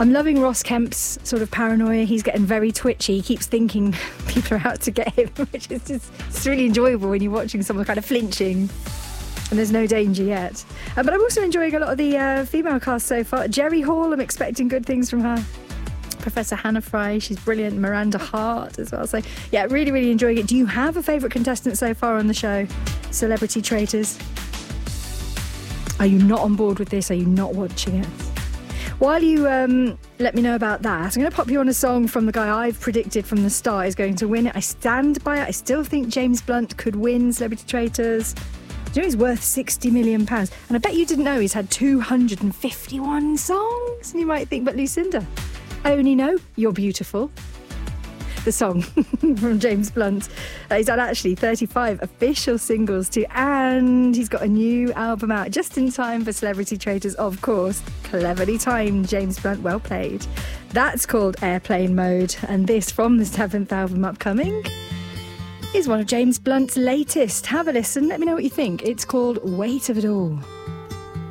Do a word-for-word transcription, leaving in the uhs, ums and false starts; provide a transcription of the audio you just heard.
I'm loving Ross Kemp's sort of paranoia. He's getting very twitchy. He keeps thinking people are out to get him, which is just it's really enjoyable when you're watching someone kind of flinching and there's no danger yet. Uh, but I'm also enjoying a lot of the uh, female cast so far. Jerry Hall, I'm expecting good things from her. Professor Hannah Fry, she's brilliant. Miranda Hart as well. So, yeah, really, really enjoying it. Do you have a favourite contestant so far on the show? Celebrity Traitors? Are you not on board with this? Are you not watching it? While you um, let me know about that, I'm going to pop you on a song from the guy I've predicted from the start is going to win it. I stand by it. I still think James Blunt could win Celebrity Traitors. Do you know he's worth sixty million pounds? And I bet you didn't know he's had two hundred fifty-one songs. And you might think, but Lucinda, I only know You're Beautiful. The song from James Blunt. Uh, he's had actually thirty-five official singles too, and he's got a new album out just in time for Celebrity Traitors, of course. Cleverly timed, James Blunt, well played. That's called Airplane Mode, and this from the seventh album upcoming is one of James Blunt's latest. Have a listen, let me know what you think. It's called Weight of It All.